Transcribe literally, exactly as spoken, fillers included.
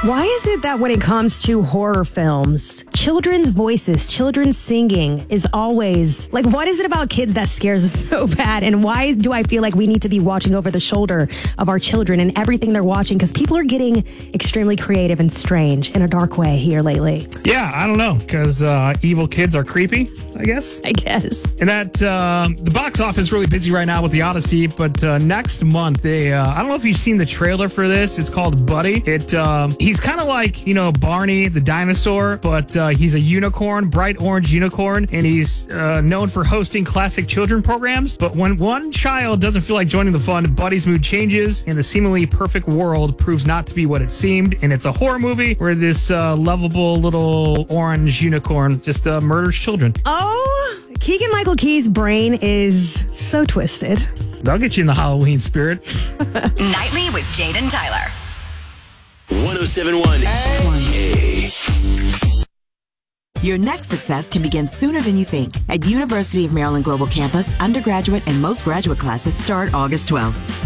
Why is it that when it comes to horror films, children's voices, children's singing is always like, what is it about kids that scares us so bad? And why do I feel like we need to be watching over the shoulder of our children and everything they're watching? Because people are getting extremely creative and strange in a dark way here lately. Yeah, I don't know, because uh, evil kids are creepy, I guess. I guess. And that uh, the box office is really busy right now with The Odyssey, but uh, next month, they uh, I don't know if you've seen the trailer for this. It's called Buddy. It um, He's kind of like, you know, Barney the dinosaur, but uh, he's a unicorn, bright orange unicorn, and he's uh, known for hosting classic children programs. But when one child doesn't feel like joining the fun, Buddy's mood changes, and the seemingly perfect world proves not to be what it seemed. And it's a horror movie where this uh, lovable little orange unicorn just uh, murders children. Oh, Keegan-Michael Key's brain is so twisted. That'll get you in the Halloween spirit. Nightly with Jade and Tyler. one oh seven point one A. Your next success can begin sooner than you think. At University of Maryland Global Campus, undergraduate and most graduate classes start August twelfth.